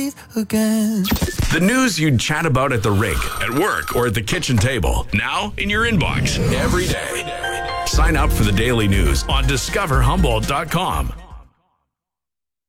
breathe again. The news you'd chat about at the rink, at work, or at the kitchen table. Now in your inbox every day. Sign up for the daily news on discoverhumboldt.com.